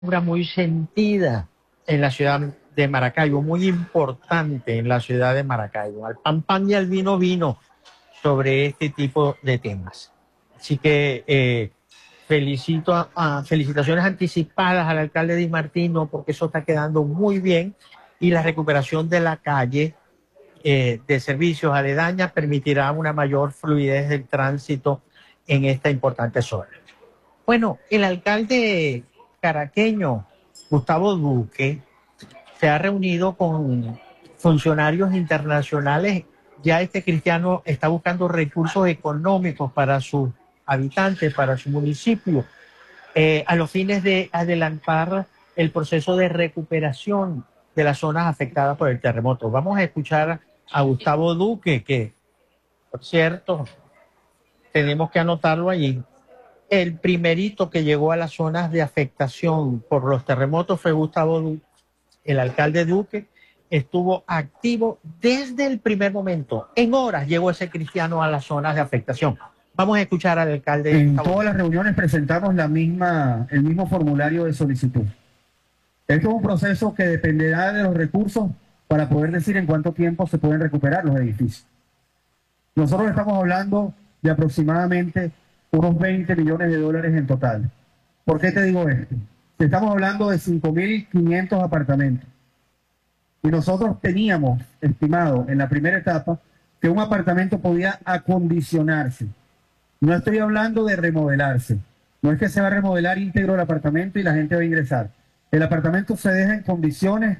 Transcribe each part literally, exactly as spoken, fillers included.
obra muy sentida en la ciudad de Maracaibo, muy importante en la ciudad de Maracaibo. Al pan pan y al vino vino sobre este tipo de temas. Así que eh, felicito a, a, felicitaciones anticipadas al alcalde Di Martino porque eso está quedando muy bien y la recuperación de la calle eh, de servicios aledañas permitirá una mayor fluidez del tránsito en esta importante zona. Bueno, el alcalde caraqueño, Gustavo Duque, se ha reunido con funcionarios internacionales. Ya este cristiano está buscando recursos económicos para sus habitantes, para su municipio, eh, a los fines de adelantar el proceso de recuperación de las zonas afectadas por el terremoto. Vamos a escuchar a Gustavo Duque, que, por cierto, tenemos que anotarlo allí. El primerito que llegó a las zonas de afectación por los terremotos fue Gustavo Duque. El alcalde Duque estuvo activo desde el primer momento. En horas llegó ese cristiano a las zonas de afectación. Vamos a escuchar al alcalde. En todas las reuniones presentamos la misma, el mismo formulario de solicitud. Esto es un proceso que dependerá de los recursos para poder decir en cuánto tiempo se pueden recuperar los edificios. Nosotros estamos hablando de aproximadamente unos veinte millones de dólares en total. ¿Por qué te digo esto? Estamos hablando de cinco mil quinientos apartamentos. Y nosotros teníamos estimado en la primera etapa que un apartamento podía acondicionarse. No estoy hablando de remodelarse. No es que se va a remodelar íntegro el apartamento y la gente va a ingresar. El apartamento se deja en condiciones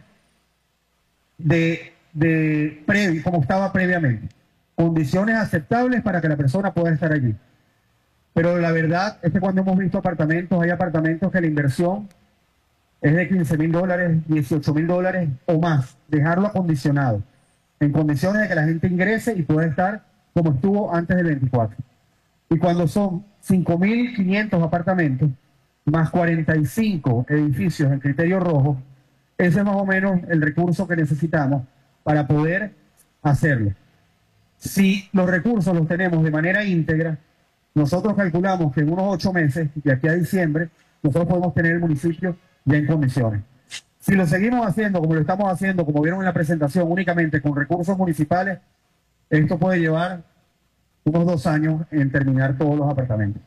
de, de previ, como estaba previamente. Condiciones aceptables para que la persona pueda estar allí. Pero la verdad es que cuando hemos visto apartamentos, hay apartamentos que la inversión es de quince mil dólares, dieciocho mil dólares o más. Dejarlo acondicionado, en condiciones de que la gente ingrese y pueda estar como estuvo antes del veinticuatro. Y cuando son cinco mil quinientos apartamentos, más cuarenta y cinco edificios en criterio rojo, ese es más o menos el recurso que necesitamos para poder hacerlo. Si los recursos los tenemos de manera íntegra, nosotros calculamos que en unos ocho meses, de aquí a diciembre, nosotros podemos tener el municipio ya en condiciones. Si lo seguimos haciendo como lo estamos haciendo, como vieron en la presentación, únicamente con recursos municipales, esto puede llevar unos dos años en terminar todos los apartamentos.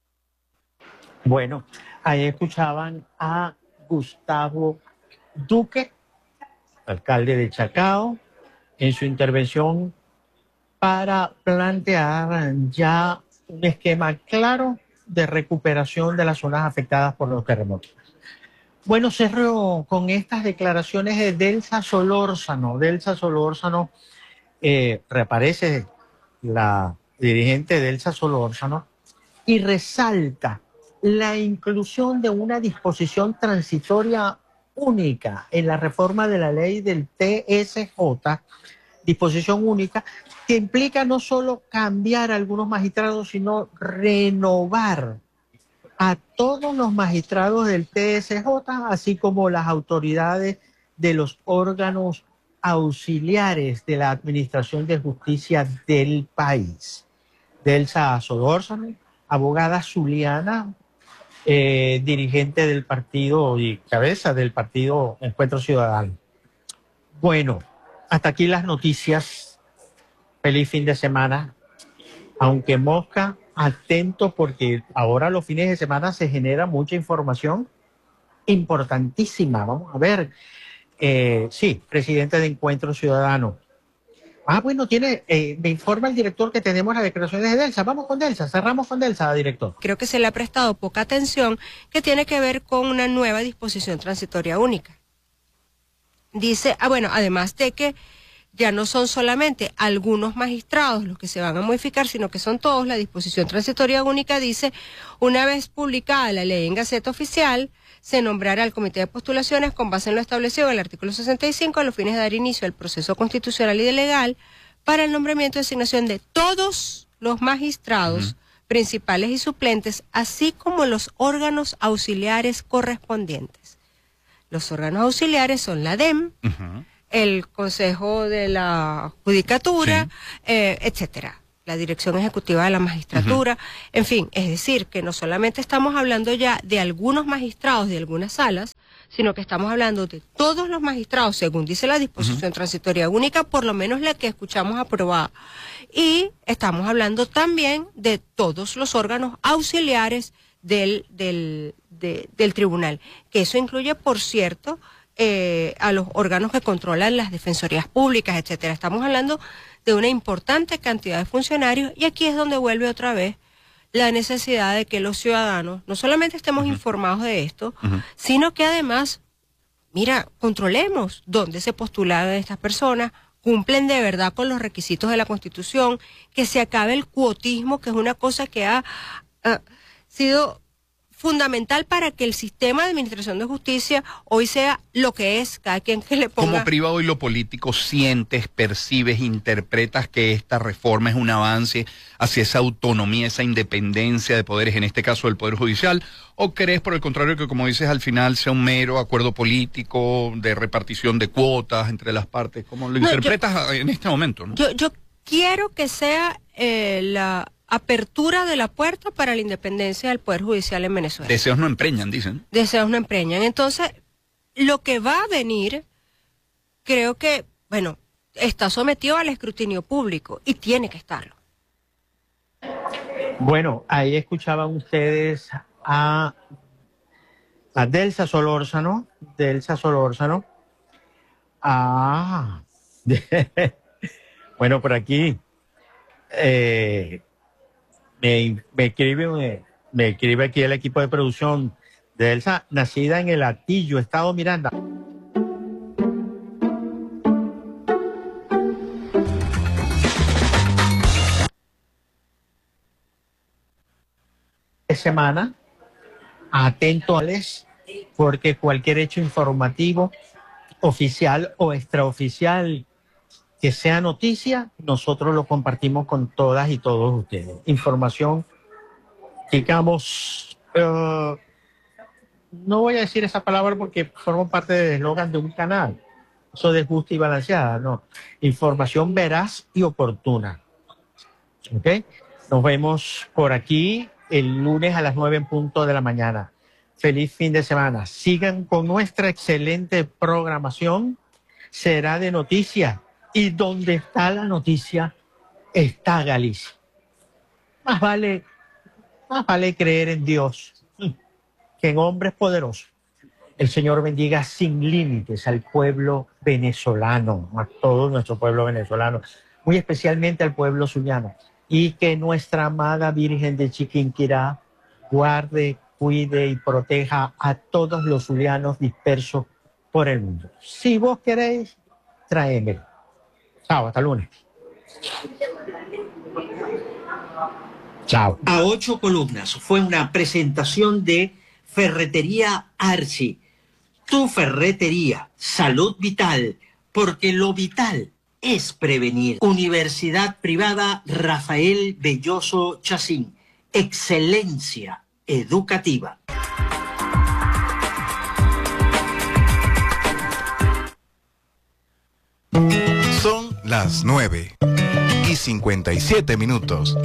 Bueno, ahí escuchaban a Gustavo Duque, alcalde de Chacao, en su intervención para plantear ya un esquema claro de recuperación de las zonas afectadas por los terremotos. Bueno, cerro con estas declaraciones de Delsa Solórzano. Delsa Solórzano, eh, reaparece la dirigente Delsa Solórzano y resalta la inclusión de una disposición transitoria única en la reforma de la ley del T S J, disposición única, que implica no solo cambiar a algunos magistrados, sino renovar a todos los magistrados del T S J, así como las autoridades de los órganos auxiliares de la Administración de Justicia del país. Delsa Solórzano, abogada zuliana, eh, dirigente del partido y cabeza del partido Encuentro Ciudadano. Bueno, hasta aquí las noticias. Feliz fin de semana. Aunque Mosca, atento porque ahora los fines de semana se genera mucha información importantísima. Vamos a ver. Eh, sí, presidente de Encuentro Ciudadano. Ah, bueno, tiene, eh, me informa el director que tenemos las declaraciones de Delsa. Vamos con Delsa, cerramos con Delsa, director. Creo que se le ha prestado poca atención, que tiene que ver con una nueva disposición transitoria única. Dice, ah, bueno, además de que ya no son solamente algunos magistrados los que se van a modificar, sino que son todos. La disposición transitoria única dice, una vez publicada la ley en Gaceta Oficial, se nombrará el comité de postulaciones con base en lo establecido en el artículo sesenta y cinco a los fines de dar inicio al proceso constitucional y legal para el nombramiento y designación de todos los magistrados uh-huh. principales y suplentes, así como los órganos auxiliares correspondientes. Los órganos auxiliares son la D E M, uh-huh. el Consejo de la Judicatura, sí. eh, etcétera. la Dirección Ejecutiva de la Magistratura, uh-huh. En fin, es decir, que no solamente estamos hablando ya de algunos magistrados de algunas salas, sino que estamos hablando de todos los magistrados, según dice la disposición uh-huh. transitoria única, por lo menos la que escuchamos aprobada. Y estamos hablando también de todos los órganos auxiliares del, del, de, del tribunal, que eso incluye, por cierto, eh, a los órganos que controlan las defensorías públicas, etcétera. Estamos hablando de una importante cantidad de funcionarios, y aquí es donde vuelve otra vez la necesidad de que los ciudadanos no solamente estemos uh-huh. informados de esto, uh-huh. sino que además, mira, controlemos dónde se postulan estas personas, cumplen de verdad con los requisitos de la Constitución, que se acabe el cuotismo, que es una cosa que ha, ha sido fundamental para que el sistema de administración de justicia hoy sea lo que es, cada quien que le ponga. Como privado y lo político, ¿sientes, percibes, interpretas que esta reforma es un avance hacia esa autonomía, esa independencia de poderes, en este caso del Poder Judicial? ¿O crees, por el contrario, que, como dices, al final sea un mero acuerdo político de repartición de cuotas entre las partes? ¿Cómo lo no, interpretas yo, en este momento, ¿no? Yo, yo quiero que sea eh, la apertura de la puerta para la independencia del Poder Judicial en Venezuela. Deseos no empreñan, dicen. Deseos no empreñan. Entonces, lo que va a venir, creo que, bueno, está sometido al escrutinio público y tiene que estarlo. Bueno, ahí escuchaban ustedes a, a Delsa Solórzano, Delsa Solórzano. Ah, bueno, por aquí. Eh, Me, me, escribe, me, me escribe aquí el equipo de producción de Elsa, nacida en el Atillo, Estado Miranda. Semana, atentos, porque cualquier hecho informativo, oficial o extraoficial, que sea noticia, nosotros lo compartimos con todas y todos ustedes. Información, digamos, uh, no voy a decir esa palabra porque forma parte del eslogan de un canal. Eso de justa y balanceada, no. Información veraz y oportuna. ¿Ok? Nos vemos por aquí el lunes a las nueve en punto de la mañana. Feliz fin de semana. Sigan con nuestra excelente programación. Será de noticias. Y donde está la noticia, está Galicia. Más vale, más vale creer en Dios que en hombres poderosos. El Señor bendiga sin límites al pueblo venezolano, a todo nuestro pueblo venezolano, muy especialmente al pueblo zuliano. Y que nuestra amada Virgen de Chiquinquirá guarde, cuide y proteja a todos los zulianos dispersos por el mundo. Si vos queréis, tráemelo. Chao, hasta lunes. Chao. A ocho columnas fue una presentación de Ferretería Arci. Tu ferretería, salud vital, porque lo vital es prevenir. Universidad Privada Rafael Belloso Chacín. Excelencia educativa. Son las nueve y cincuenta y siete minutos.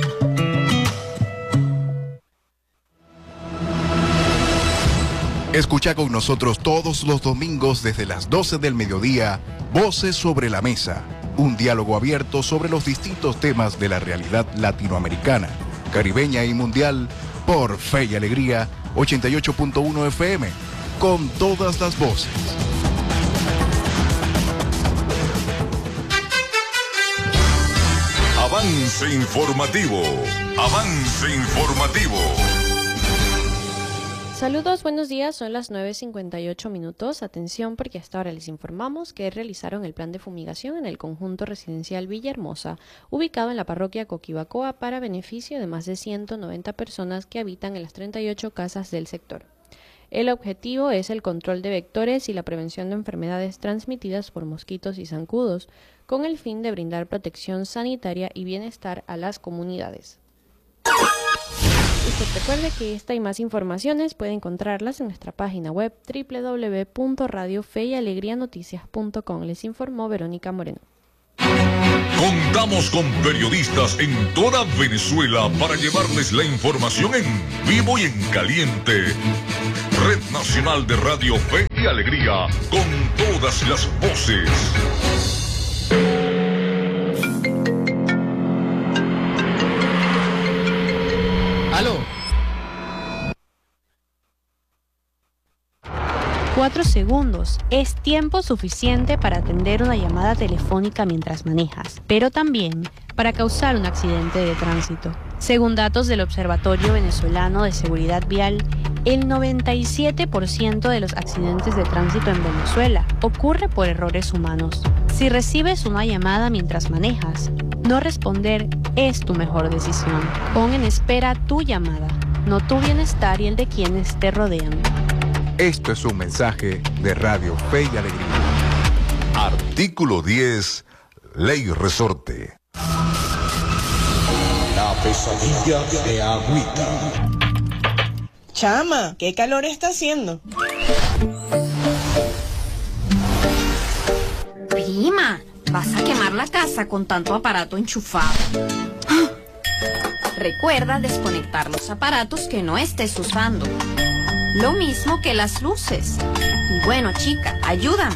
Escucha con nosotros todos los domingos desde las doce del mediodía, Voces sobre la Mesa, un diálogo abierto sobre los distintos temas de la realidad latinoamericana, caribeña y mundial, por Fe y Alegría ochenta y ocho punto uno F M, con todas las voces. Avance informativo, avance informativo. Saludos, buenos días, son las nueve cincuenta y ocho minutos. Atención porque hasta ahora les informamos que realizaron el plan de fumigación en el conjunto residencial Villahermosa, ubicado en la parroquia Coquibacoa, para beneficio de más de ciento noventa personas que habitan en las treinta y ocho casas del sector. El objetivo es el control de vectores y la prevención de enfermedades transmitidas por mosquitos y zancudos, con el fin de brindar protección sanitaria y bienestar a las comunidades. Usted recuerde que esta y más informaciones puede encontrarlas en nuestra página web doble u doble u doble u punto radio fe y alegría noticias punto com. Les informó Verónica Moreno. Contamos con periodistas en toda Venezuela para llevarles la información en vivo y en caliente. Red Nacional de Radio Fe y Alegría, con todas las voces. Aló. Cuatro segundos es tiempo suficiente para atender una llamada telefónica mientras manejas, pero también para causar un accidente de tránsito. Según datos del Observatorio Venezolano de Seguridad Vial, el noventa y siete por ciento de los accidentes de tránsito en Venezuela ocurre por errores humanos. Si recibes una llamada mientras manejas, no responder es tu mejor decisión. Pon en espera tu llamada, no tu bienestar y el de quienes te rodean. Esto es un mensaje de Radio Fe y Alegría. Artículo diez, Ley Resorte. La pesadilla de Agüita. Chama, ¿qué calor está haciendo? Prima, vas a quemar la casa con tanto aparato enchufado. Recuerda desconectar los aparatos que no estés usando. Lo mismo que las luces. Y bueno, chica, ayúdame.